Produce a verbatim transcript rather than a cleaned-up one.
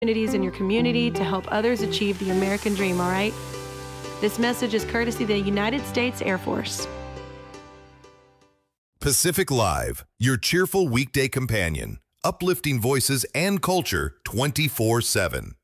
opportunities in your community to help others achieve the American dream, all right? This message is courtesy of the United States Air Force. Pacific Live, your cheerful weekday companion, uplifting voices and culture twenty-four seven.